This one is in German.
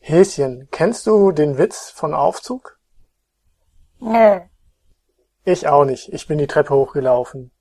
Häschen, kennst du den Witz von Aufzug? Nö. Ich auch nicht. Ich bin die Treppe hochgelaufen.